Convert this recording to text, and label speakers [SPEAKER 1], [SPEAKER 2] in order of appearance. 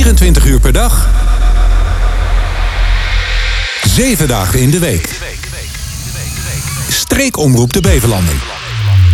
[SPEAKER 1] 24 uur per dag, 7 dagen in de week. Streekomroep de Beverlanden.